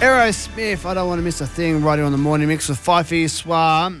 Aerosmith, I don't want to miss a thing, right here on the morning mix with Fifey Swar,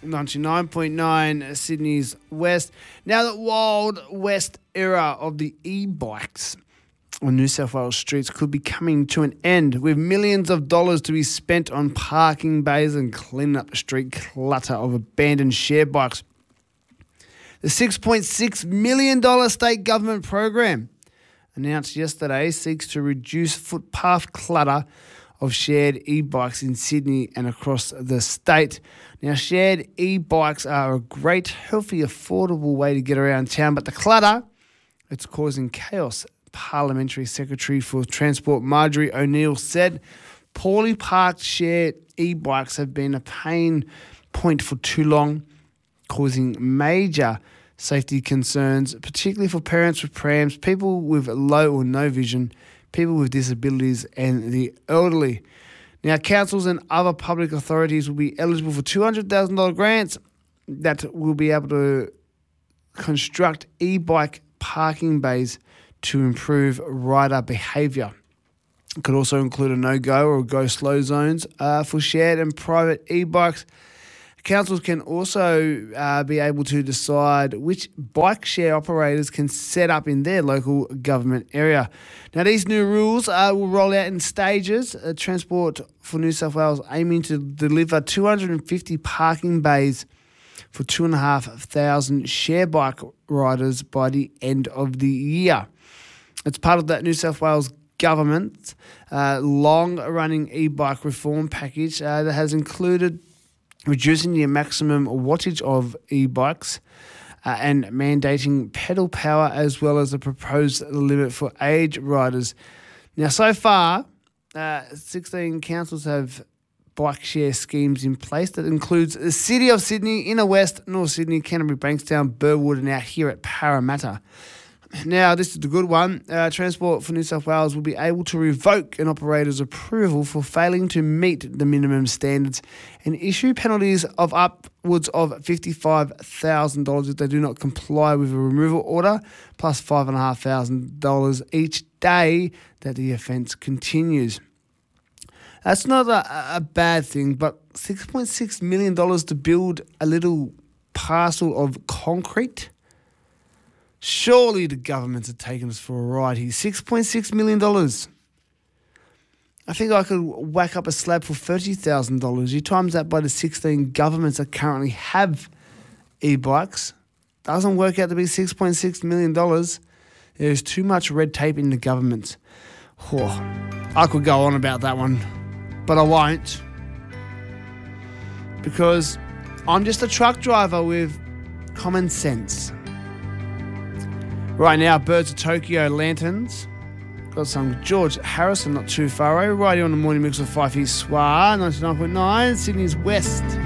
99.9 Sydney's West. Now that Wild West era of the e-bikes on New South Wales streets could be coming to an end, with millions of dollars to be spent on parking bays and cleaning up the street clutter of abandoned share bikes. The $6.6 million state government program announced yesterday seeks to reduce footpath clutter of shared e-bikes in Sydney and across the state. Now, shared e-bikes are a great, healthy, affordable way to get around town, but the clutter, it's causing chaos. Parliamentary Secretary for Transport Marjorie O'Neill said poorly parked shared e-bikes have been a pain point for too long, causing major safety concerns, particularly for parents with prams, people with low or no vision, people with disabilities and the elderly. Now, councils and other public authorities will be eligible for $200,000 grants that will be able to construct e-bike parking bays to improve rider behaviour. It could also include a no-go or go-slow zones for shared and private e-bikes. Councils can also be able to decide which bike share operators can set up in their local government area. Now, these new rules will roll out in stages. Transport for New South Wales aiming to deliver 250 parking bays for 2,500 share bike riders by the end of the year. It's part of that New South Wales government's long-running e-bike reform package that has included reducing the maximum wattage of e-bikes and mandating pedal power, as well as a proposed limit for age riders. Now, so far, 16 councils have bike share schemes in place that includes the City of Sydney, Inner West, North Sydney, Canterbury, Bankstown, Burwood, and out here at Parramatta. Now, this is the good one. Transport for New South Wales will be able to revoke an operator's approval for failing to meet the minimum standards and issue penalties of upwards of $55,000 if they do not comply with a removal order, plus $5,500 each day that the offence continues. That's not a bad thing, but $6.6 million to build a little parcel of concrete? Surely the governments are taking us for a ride here. $6.6 million. I think I could whack up a slab for $30,000. You times that by the 16 governments that currently have e-bikes. Doesn't work out to be $6.6 million. There's too much red tape in the government. Oh, I could go on about that one, but I won't. Because I'm just a truck driver with common sense. Right now, Birds of Tokyo, Lanterns. Got some George Harrison not too far away. Right here on the morning mix of Fifey Swar, 99.9, Sydney's West.